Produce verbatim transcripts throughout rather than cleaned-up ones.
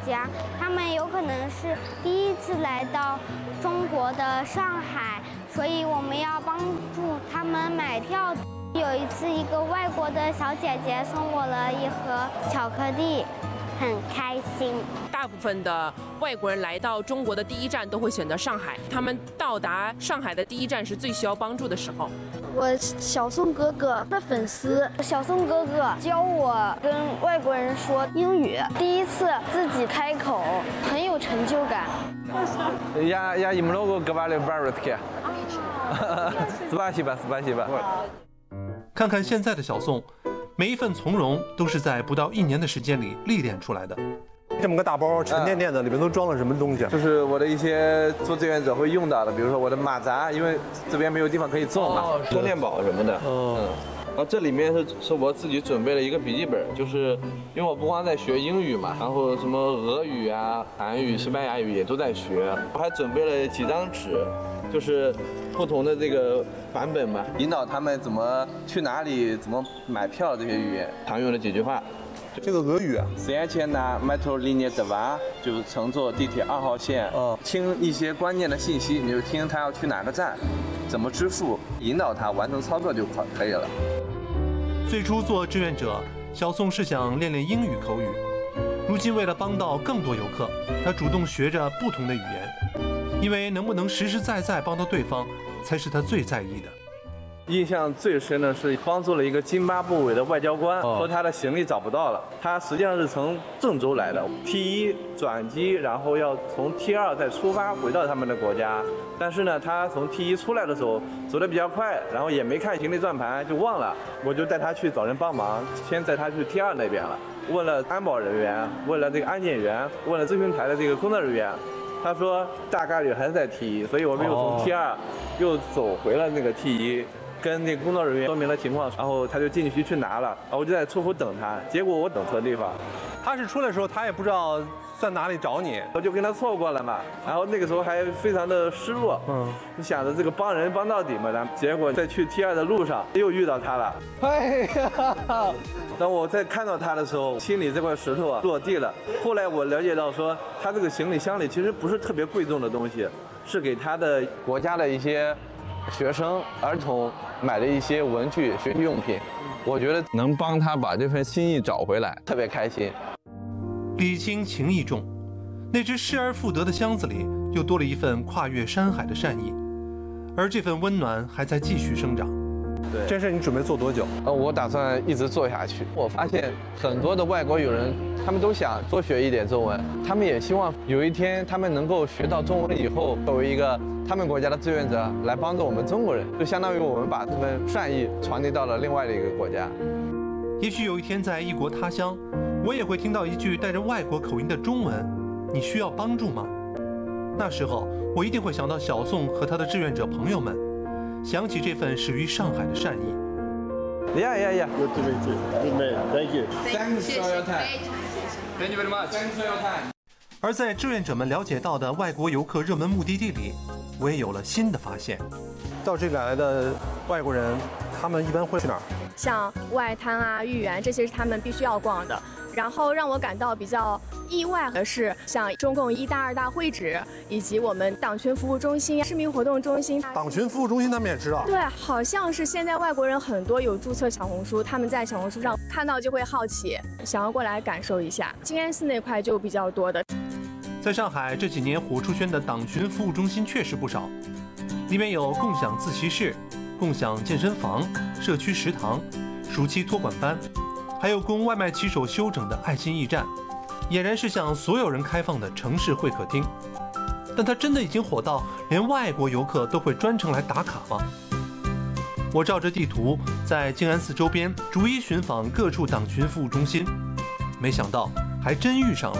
家，他们有可能是第一次来到中国的上海，所以我们要帮助他们买票。有一次，一个外国的小姐姐送我了一盒巧克力，很开心。 大部分的外国人来到中国的第一站都会选择上海，他们到达上海的第一站是最需要帮助的时候。 我小宋哥哥的粉丝， 小宋哥哥教我跟外国人说英语，第一次自己开口，很有成就感。 Я я немного говорю по-русски. Спасибо, спасибо. 看看现在的小宋，每一份从容都是在不到一年的时间里历练出来的。 这么个大包沉甸甸的，里面都装了什么东西？ 就是我的一些做志愿者会用到的，比如说我的马扎，因为这边没有地方可以种嘛，充电宝什么的。嗯。然后这里面是是我自己准备了一个笔记本，就是因为我不光在学英语嘛，然后什么俄语啊、韩语、西班牙语也都在学，我还准备了几张纸，就是不同的这个版本嘛，引导他们怎么去哪里、怎么买票这些语言常用的几句话。 这个俄语啊 ，Сейчас метро линия два， 就是乘坐地铁二号线， 嗯， 听一些关键的信息，你就听他要去哪个站，怎么支付，引导他完成操作就可可以了。 最初做志愿者，小宋是想练练英语口语。如今为了帮到更多游客，他主动学着不同的语言，因为能不能实实在在帮到对方，才是他最在意的。印象最深的是帮助了一个津巴布韦的外交官， 哦、 说他的行李找不到了。他实际上是从郑州来的 ，T 一转机，然后要从 T 二再出发回到他们的国家。但是呢，他从 T 一出来的时候走得比较快，然后也没看行李转盘，就忘了。我就带他去找人帮忙，先带他去 T 二那边了。问了安保人员，问了这个安检员，问了咨询台的这个工作人员。他说大概率还是在 T 一，所以我们又从 T 二又走回了那个 T 一。跟那个工作人员说明了情况，然后他就进去去拿了，然后我就在出口等他，结果我等错地方。 他是出来的时候，他也不知道在哪里找你， 我就跟他错过了嘛。然后那个时候还非常的失落，嗯，你想着这个帮人帮到底嘛，咱结果在去 T 二的路上又遇到他了。哎呀！当我在看到他的时候，心里这块石头啊落地了。后来我了解到说，他这个行李箱里其实不是特别贵重的东西，是给他的国家的一些学生、儿童买的一些文具、学习用品，我觉得能帮他把这份心意找回来，特别开心。 礼轻情意重，那只失而复得的箱子里又多了一份跨越山海的善意，而这份温暖还在继续生长。 对，这事你准备做多久？ 呃，我打算一直做下去。我发现很多的外国友人，他们都想多学一点中文，他们也希望有一天他们能够学到中文以后，作为一个他们国家的志愿者来帮助我们中国人，就相当于我们把这份善意传递到了另外的一个国家。 也许有一天在异国他乡，我也会听到一句带着外国口音的中文：“你需要帮助吗？”那时候我一定会想到小宋和他的志愿者朋友们，想起这份始于上海的善意。 Yeah, yeah, yeah. Good to meet you. Good man. Thank you. Thanks for your time. Thank you very much. Thanks for your time. 而在志愿者们了解到的外国游客热门目的地里，我也有了新的发现。 到这里来的外国人，他们一般会去哪儿？ 像外滩啊、豫园，这些是他们必须要逛的。然后让我感到比较意外的是，像中共一大、二大会址，以及我们党群服务中心、市民活动中心。 党群服务中心他们也知道。 对，好像是现在外国人很多有注册小红书，他们在小红书上看到就会好奇，想要过来感受一下。静安寺那块就比较多的。 在上海这几年火出圈的党群服务中心确实不少，里面有共享自习室、共享健身房、社区食堂、暑期托管班，还有供外卖骑手休整的爱心驿站，俨然是向所有人开放的城市会客厅。但它真的已经火到连外国游客都会专程来打卡吗？我照着地图在静安寺周边逐一寻访各处党群服务中心，没想到还真遇上了。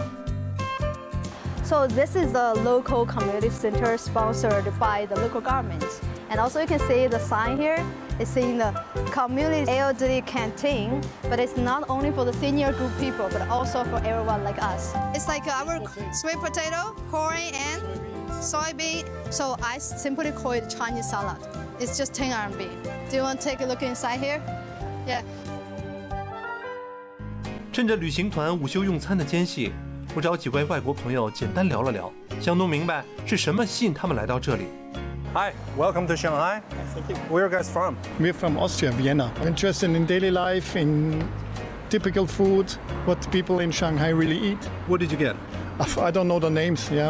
So this is a local community center sponsored by the local government. And also you can see the sign here. It's saying the community elderly canteen, but it's not only for the senior group people, but also for everyone like us. It's like our sweet potato, corn, and soybean. So I simply call it Chinese salad. It's just ten R M B. Do you want to take a look inside here? Yeah. 趁着旅行团午休用餐的间隙， 我找几位外国朋友简单聊了聊，想弄明白是什么吸引他们来到这里。Hi, welcome to Shanghai. Where are you guys from? We're from Austria, Vienna. Interested in daily life, in typical food, what people in Shanghai really eat. What did you get? I don't know the names, yeah.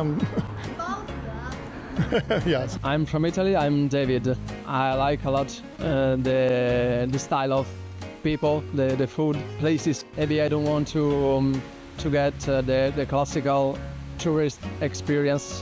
Yes. I'm from Italy. I'm David. I like a lot uh, the the style of people, the the food, places. Maybe I don't want to um, to get uh, the the classical tourist experience.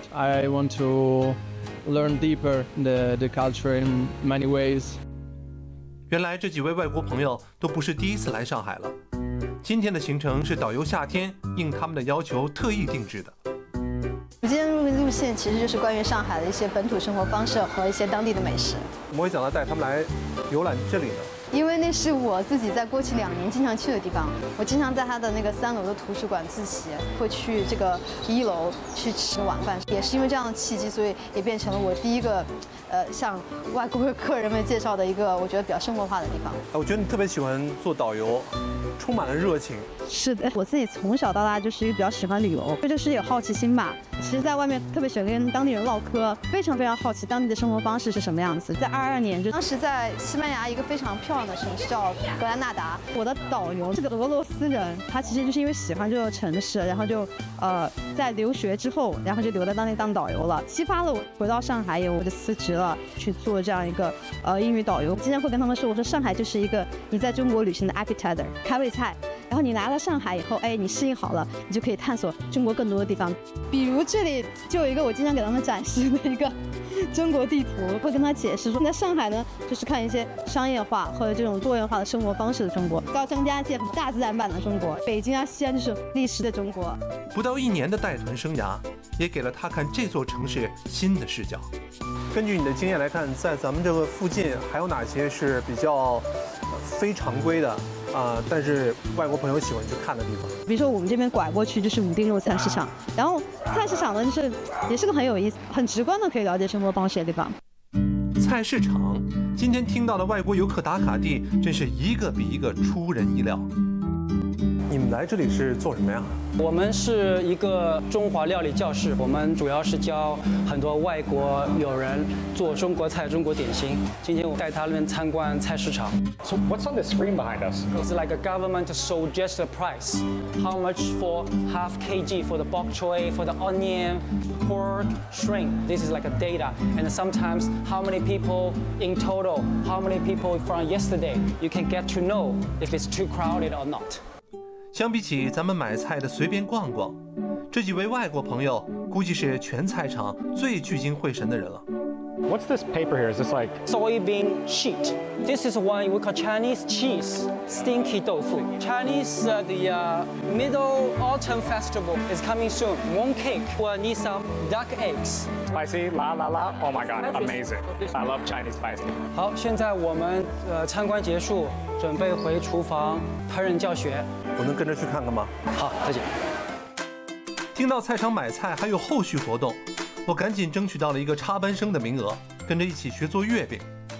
I want to learn deeper the the culture in many ways. 原来这几位外国朋友都不是第一次来上海了。今天的行程是导游夏天应他们的要求特意定制的。 我今天路线其实就是关于上海的一些本土生活方式和一些当地的美食。 怎么会想到带他们来游览这里呢？ 因为那是我自己在过去两年经常去的地方，我经常在它的那个三楼的图书馆自习，会去这个一楼去吃晚饭。也是因为这样的契机，所以也变成了我第一个，呃，向外国客人们介绍的一个我觉得比较生活化的地方。 我觉得你特别喜欢做导游，充满了热情。 是的，我自己从小到大就是一个比较喜欢旅游，这就是有好奇心吧。其实，在外面特别喜欢跟当地人唠嗑，非常非常好奇当地的生活方式是什么样子。在二二年，就当时在西班牙一个非常漂亮的城市叫格兰纳达， 我的导游是个俄罗斯人，他其实就是因为喜欢这个城市，然后就呃在留学之后，然后就留在当地当导游了，激发了我回到上海以后，我就辞职了，去做这样一个呃英语导游。经常会跟他们说，我说上海就是一个你在中国旅行的 appetizer 开胃菜。然后你来了上海以后，哎，你适应好了，你就可以探索中国更多的地方。比如这里就有一个我经常给他们展示的一个中国地图，会跟他解释说，在上海呢，就是看一些商业化或者这种多元化的生活方式的中国，高张家界大自然版的中国，北京啊、西安就是历史的中国。 不到一年的带团生涯，也给了他看这座城市新的视角。根据你的经验来看，在咱们这个附近还有哪些是比较非常规的？啊、呃，但是外国朋友喜欢去看的地方， 比如说我们这边拐过去就是武定肉菜市场，然后菜市场呢就是也是个很有意思、很直观的可以了解生活方式的地方。 菜市场，今天听到的外国游客打卡地，真是一个比一个出人意料。你们来这里是做什么呀？ 我们是一个中华料理教室，我们主要是教很多外国友人做中国菜、中国点心。今天我带他们参观菜市场。 So what's on the screen behind us? It's like a government suggest a price. How much for half kg for the bok choy, for the onion, pork, shrimp. This is like a data. And sometimes how many people in total, how many people from yesterday. You can get to know if it's too crowded or not. 相比起咱们买菜的随便逛逛，这几位外国朋友估计是全菜场最聚精会神的人了。 What's this paper here? Is this like soybean sheet? This is one we call Chinese cheese, stinky tofu. Chinese uh, the uh, Middle Autumn Festival is coming soon. Mooncake will need some duck eggs. Spicy, la la la. Oh my god, amazing! I love Chinese spicy. 好，现在我们呃参观结束，准备回厨房烹饪教学。 我能跟着去看看吗？ 好，再见。 听到菜场买菜还有后续活动，我赶紧争取到了一个插班生的名额，跟着一起学做月饼。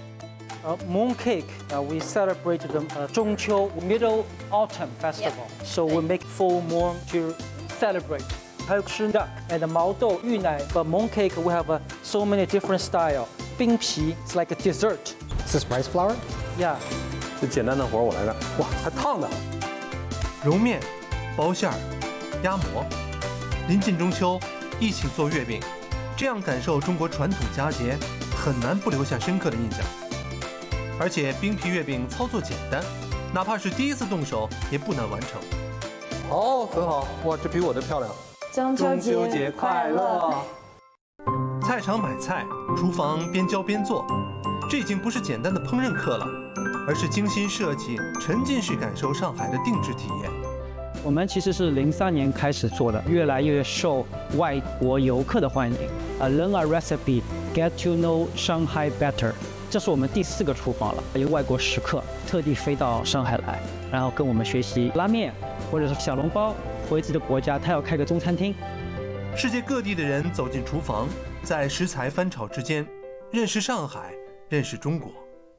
Uh, mooncake, uh, we celebrate the uh, 中秋 Middle Autumn Festival, so we make full moon to celebrate. 还有吃 duck and 毛豆、芋奶 ，but mooncake we have uh, so many different style. 冰皮 it's like a dessert. Is this rice flour? Yeah. 这简单的活我来干。哇，还烫的！揉面、包馅儿、压馍，临近中秋，一起做月饼，这样感受中国传统佳节，很难不留下深刻的印象。而且冰皮月饼操作简单，哪怕是第一次动手也不难完成。哦，很好，哇，这比我的漂亮。 中秋节快乐！ 菜场买菜，厨房边教边做，这已经不是简单的烹饪课了，而是精心设计、沉浸式感受上海的定制体验。 我们其实是零三年开始做的，越来越受外国游客的欢迎。啊 ，Learn a recipe, get to know Shanghai better。这是我们第四个厨房了，有外国食客特地飞到上海来，然后跟我们学习拉面或者是小笼包，回自己的国家他要开个中餐厅。 世界各地的人走进厨房，在食材翻炒之间，认识上海，认识中国。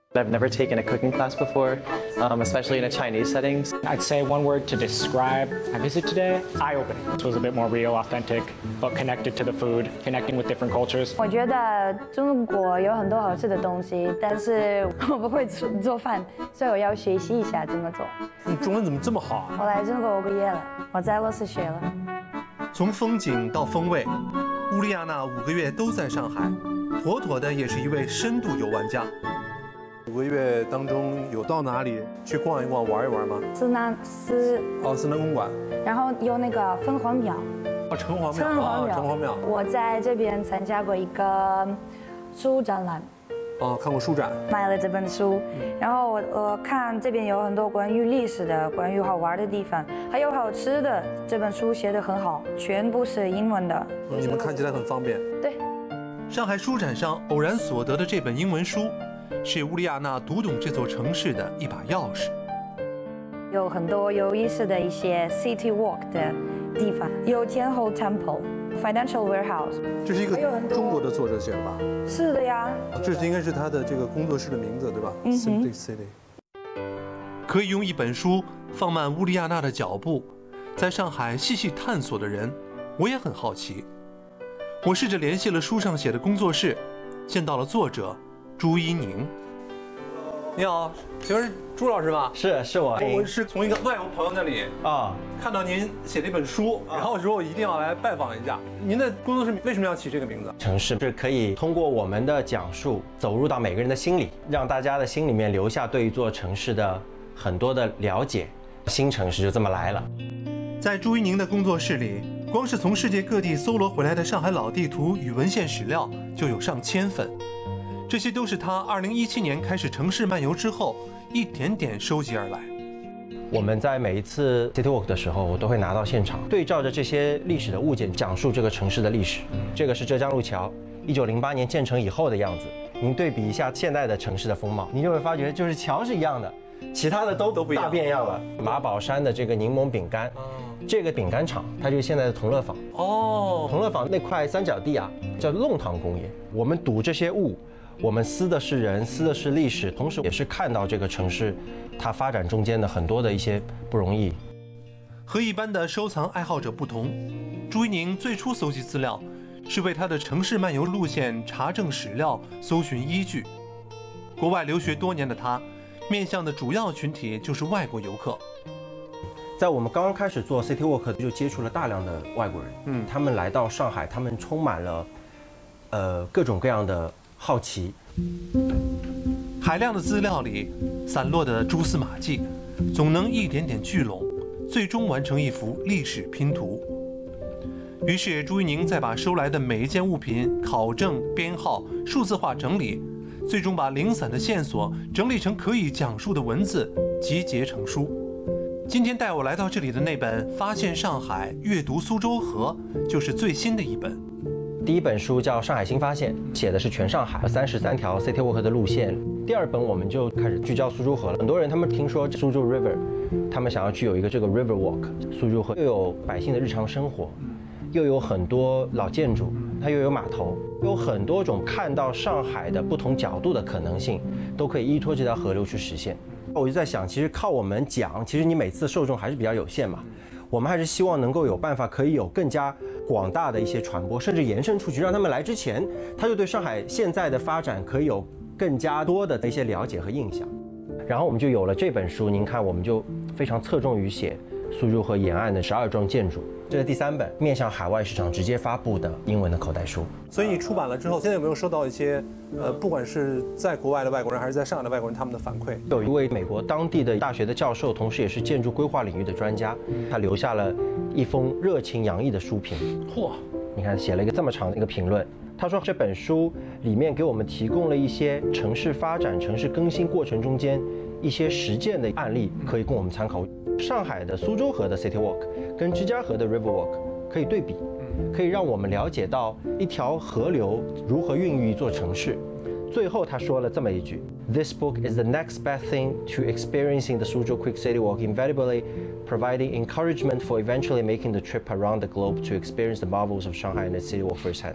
I've never taken a cooking class before, um, especially in a Chinese setting. I'd say one word to describe my visit today, eye-opening. This was a bit more real, authentic, but connected to the food, connecting with different cultures. 我觉得中国有很多好吃的东西，但是我不会做饭，所以我要学习一下怎么做。 你中文怎么这么好啊？ 我来中国五个月了，我在俄罗斯学了。 从风景到风味，乌利亚娜五个月都在上海，妥妥的也是一位深度游玩家。五个月当中有到哪里去逛一逛、玩一玩吗？ 思南思哦，思南公馆， 然后有那个凤凰庙。 哦，城隍庙。 城隍庙。 城隍庙。 我在这边参加过一个书展览。 哦，看过书展。 买了这本书，然后我我看这边有很多关于历史的、关于好玩的地方，还有好吃的。这本书写得很好，全部是英文的。 你们看起来很方便。 对。 上海书展上偶然所得的这本英文书，是乌利亚娜读懂这座城市的一把钥匙。 有很多有意思的一些 city walk 的地方，有天后 temple、financial warehouse。 这是一个中国的作者写的吧？ 是的呀。 这应该是他的这个工作室的名字，对吧？嗯 Simply City。可以用一本书放慢乌利亚娜的脚步，在上海细细探索的人，我也很好奇。我试着联系了书上写的工作室，见到了作者朱一宁。你好，请问是朱老师吗？ 是，是我。 我是从一个外国朋友那里啊看到您写了一本书，然后说我一定要来拜访一下。您的工作室为什么要起这个名字？ 城市是可以通过我们的讲述，走入到每个人的心里，让大家的心里面留下对一座城市的很多的了解。新城市就这么来了。 在朱一宁的工作室里，光是从世界各地搜罗回来的上海老地图与文献史料就有上千份，这些都是他二零一七年开始城市漫游之后一点点收集而来。 我们在每一次 City Walk 的时候，我都会拿到现场，对照着这些历史的物件，讲述这个城市的历史。这个是浙江路桥，一九零八年建成以后的样子。您对比一下现在的城市的风貌，您就会发觉，就是桥是一样的，其他的都都不一样，大变样了。马宝山的这个柠檬饼干。这个饼干厂，它就是现在的同乐坊哦。同乐坊那块三角地啊，叫弄堂工业。我们睹这些物，我们思的是人，思的是历史，同时也是看到这个城市它发展中间的很多的一些不容易。 和一般的收藏爱好者不同，朱一宁最初搜集资料是为他的城市漫游路线查证史料、搜寻依据。国外留学多年的他，面向的主要群体就是外国游客。 在我们刚刚开始做 City Walk 就接触了大量的外国人，嗯，他们来到上海，他们充满了，呃，各种各样的好奇。 海量的资料里散落的蛛丝马迹，总能一点点聚拢，最终完成一幅历史拼图。于是朱一宁再把收来的每一件物品考证、编号、数字化整理，最终把零散的线索整理成可以讲述的文字，集结成书。今天带我来到这里的那本《发现上海，阅读苏州河》，就是最新的一本。 第一本书叫《上海新发现》，写的是全上海三十三条 City Walk 的路线。第二本我们就开始聚焦苏州河了。很多人他们听说苏州 River， 他们想要具有一个这个 River Walk。苏州河又有百姓的日常生活，又有很多老建筑，它又有码头，有很多种看到上海的不同角度的可能性，都可以依托这条河流去实现。我就在想，其实靠我们讲，其实你每次受众还是比较有限嘛。我们还是希望能够有办法，可以有更加广大的一些传播，甚至延伸出去，让他们来之前，他就对上海现在的发展可以有更加多的一些了解和印象。然后我们就有了这本书。您看，我们就非常侧重于写苏州河沿岸的十二幢建筑。这是第三本面向海外市场直接发布的英文的口袋书。 所以你出版了之后，现在有没有收到一些呃，不管是在国外的外国人还是在上海的外国人他们的反馈？ 有一位美国当地的大学的教授，同时也是建筑规划领域的专家，他留下了一封热情洋溢的书评。嚯！你看，写了一个这么长的一个评论。他说这本书里面给我们提供了一些城市发展、城市更新过程中间一些实践的案例，可以供我们参考。上海的苏州河的 City Walk 跟芝加哥的 River Walk 可以对比，可以让我们了解到一条河流如何孕育一座城市。最后他说了这么一句 ：This book is the next best thing to experiencing the Suzhou Quick City Walk, invariably providing encouragement for eventually making the trip around the globe to experience the marvels of Shanghai and its city walk firsthand.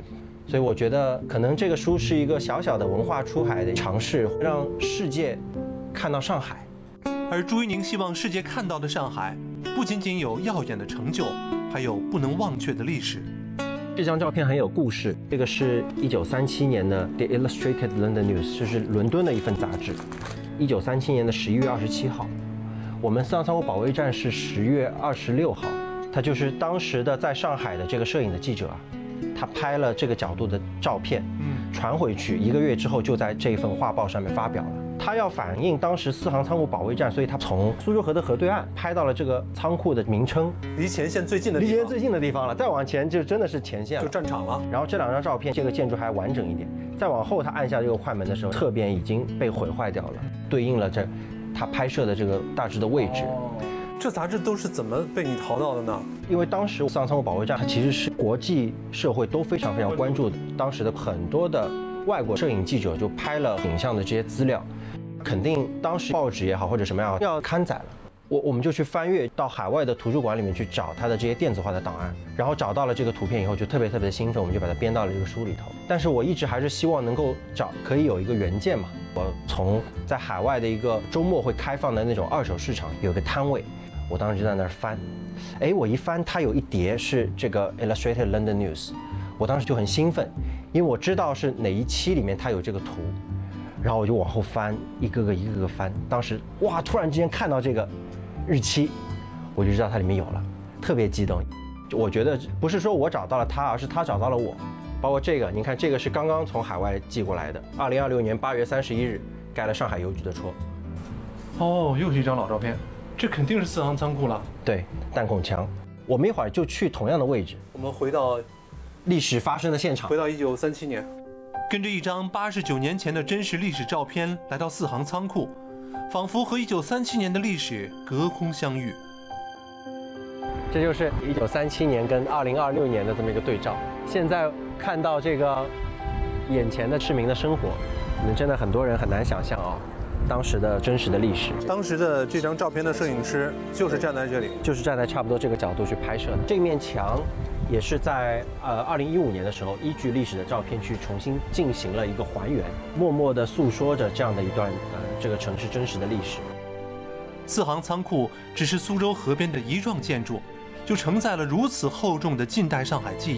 所以我觉得可能这个书是一个小小的文化出海的尝试，让世界看到上海。 而朱一宁希望世界看到的上海，不仅仅有耀眼的成就，还有不能忘却的历史。 这张照片很有故事，这个是一九三七年的 The Illustrated London News， 这是伦敦的一份杂志。一九三七年的十一月二十七号，我们四行仓库保卫战是十月二十六号。他就是当时的在上海的这个摄影的记者啊，他拍了这个角度的照片，嗯，传回去，一个月之后就在这份画报上面发表了。他要反映当时四行仓库保卫战，所以他从苏州河的河对岸拍到了这个仓库的名称， 离前线最近的地方， 离前线最近的地方了。再往前就真的是前线了， 就战场了。 然后这两张照片，这个建筑还完整一点。再往后，他按下这个快门的时候，侧边已经被毁坏掉了，对应了这他拍摄的这个大致的位置。 哦，这杂志都是怎么被你淘到的呢？ 因为当时四行仓库保卫战，它其实是国际社会都非常非常关注的。当时的很多的外国摄影记者就拍了影像的这些资料，肯定当时报纸也好或者什么样要刊载了。我我们就去翻阅到海外的图书馆里面去找它的这些电子化的档案，然后找到了这个图片以后就特别特别的兴奋，我们就把它编到了这个书里头。但是我一直还是希望能够找可以有一个原件嘛。我从在海外的一个周末会开放的那种二手市场有一个摊位，我当时就在那儿翻，哎，我一翻它有一叠是这个 Illustrated London News， 我当时就很兴奋，因为我知道是哪一期里面它有这个图，然后我就往后翻，一个个一个个翻，当时哇，突然之间看到这个日期，我就知道它里面有了，特别激动。我觉得不是说我找到了它，而是它找到了我。包括这个，您看这个是刚刚从海外寄过来的，二零二六年八月三十一日盖了上海邮局的戳。 哦，又是一张老照片，这肯定是四行仓库了。 对，弹孔墙。我们一会儿就去同样的位置， 我们回到历史发生的现场， 回到一九三七年，跟着一张八十九年前的真实历史照片来到四行仓库，仿佛和一九三七年的历史隔空相遇。 这就是一九三七年跟二零二六年的这么一个对照。现在看到这个眼前的市民的生活，可能真的很多人很难想象啊，当时的真实的历史。 当时的这张照片的摄影师就是站在这里， 就是站在差不多这个角度去拍摄的。这面墙也是在呃二零一五年的时候，依据历史的照片去重新进行了一个还原，默默地诉说着这样的一段呃这个城市真实的历史。 四行仓库只是苏州河边的一幢建筑，就承载了如此厚重的近代上海记忆。